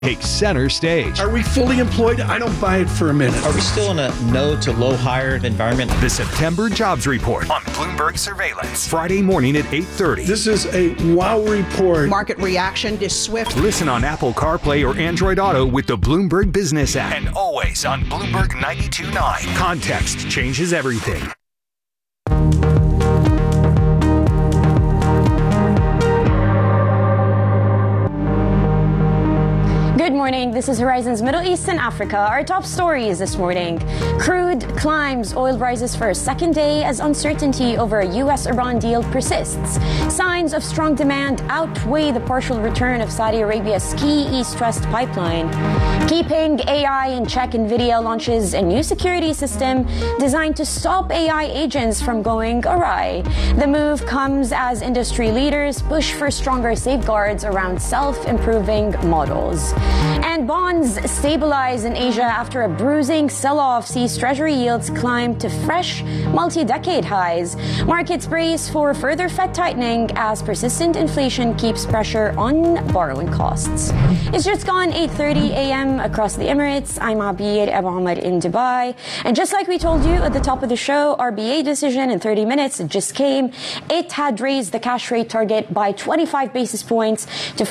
takes center stage. Are we fully employed? I don't buy it for a minute. Are we still in a no to low hire environment? The September Jobs Report on Bloomberg Surveillance. Friday morning at 8:30. This is a wow report. Market reaction is swift. Listen on Apple CarPlay or Android Auto with the Bloomberg Business app. And always on Bloomberg 92.9. Context changes everything. Good morning. This is Horizon's Middle East and Africa. Our top stories this morning. Crude climbs, oil rises for a second day as uncertainty over a U.S.-Iran deal persists. Signs of strong demand outweigh the partial return of Saudi Arabia's key East-West pipeline. Keeping AI in check, NVIDIA launches a new security system designed to stop AI agents from going awry. The move comes as industry leaders push for stronger safeguards around self-improving models. And bonds stabilize in Asia after a bruising sell-off sees Treasury yields climb to fresh multi-decade highs. Markets brace for further Fed tightening as persistent inflation keeps pressure on borrowing costs. It's just gone 8:30 a.m. across the Emirates. I'm Abir Abu Omar in Dubai. And just like we told you at the top of the show, RBA decision in 30 minutes just came. It had raised the cash rate target by 25 basis points to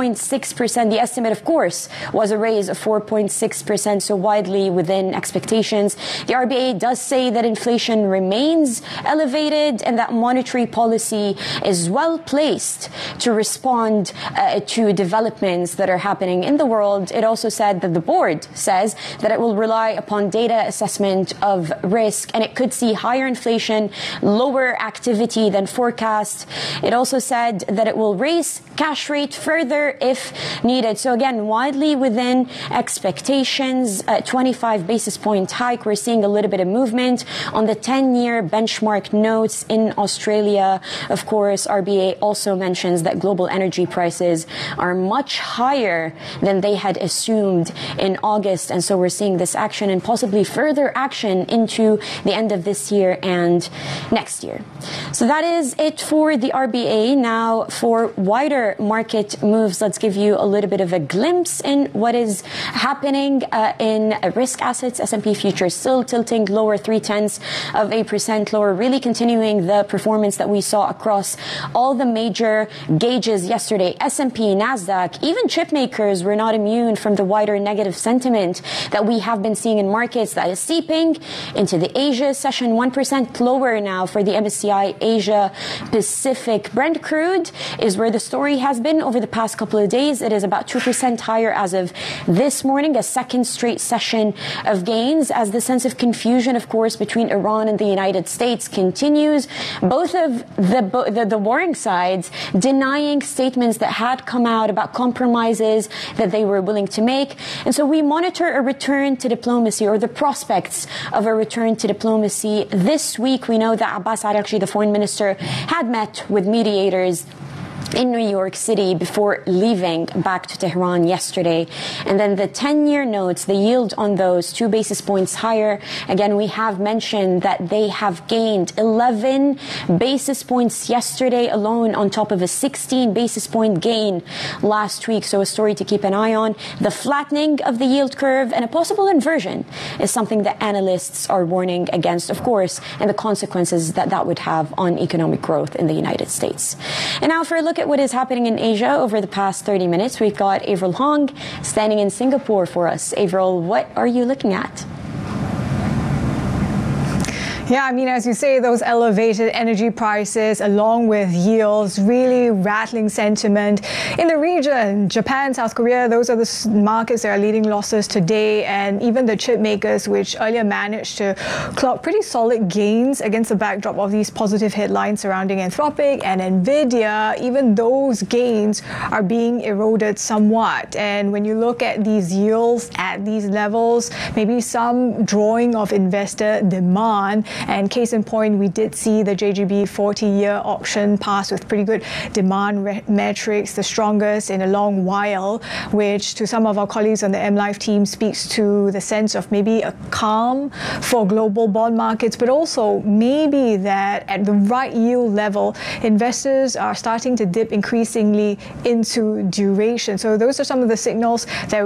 4.6%. The estimate, of course, was a raise of 4.6%, so widely within expectations. The RBA does say that inflation remains elevated and that monetary policy is well placed to respond to developments that are happening in the world. It also said that the board says that it will rely upon data assessment of risk and it could see higher inflation, lower activity than forecast. It also said that it will raise cash rate further if needed. So again, widely within expectations, 25 basis point hike. We're seeing a little bit of movement on the 10-year benchmark notes in Australia. Of course, RBA also mentions that global energy prices are much higher than they had assumed in August. And so we're seeing this action and possibly further action into the end of this year and next year. So that is it for the RBA. Now for wider market moves, let's give you a little bit of a glimpse in what is happening in risk assets. S&P futures still tilting lower 0.3% lower, really continuing the performance that we saw across all the major gauges yesterday. S&P, NASDAQ, even chip makers were not immune from the wider negative sentiment that we have been seeing in markets that is seeping into the Asia session. 1% lower now for the MSCI Asia Pacific. Brent crude is where the story has been over the past couple of days. It is about 2% higher as of this morning, a second straight session of gains as the sense of confusion, of course, between Iran and the United States continues. Both of the warring sides denying statements that had come out about compromises that they were willing to make. And so we monitor a return to diplomacy or the prospects of a return to diplomacy. This week, we know that Abbas Araghchi, the foreign minister, had met with mediators in New York City before leaving back to Tehran yesterday. And then the 10-year notes, the yield on those 2 basis points higher. Again, we have mentioned that they have gained 11 basis points yesterday alone on top of a 16 basis point gain last week. So a story to keep an eye on. The flattening of the yield curve and a possible inversion is something that analysts are warning against, of course, and the consequences that that would have on economic growth in the United States. And now for a look at what is happening in Asia over the past 30 minutes. We've got Avril Hong standing in Singapore for us. Avril, what are you looking at? Yeah, I mean, as you say, those elevated energy prices along with yields really rattling sentiment in the region. Japan, South Korea, those are the markets that are leading losses today. And even the chip makers, which earlier managed to clock pretty solid gains against the backdrop of these positive headlines surrounding Anthropic and NVIDIA, even those gains are being eroded somewhat. And when you look at these yields at these levels, maybe some drawing of investor demand, And case in point, we did see the JGB 40-year auction pass with pretty good demand metrics, the strongest in a long while, which to some of our colleagues on the MLive team speaks to the sense of maybe a calm for global bond markets, but also maybe that at the right yield level, investors are starting to dip increasingly into duration. So those are some of the signals that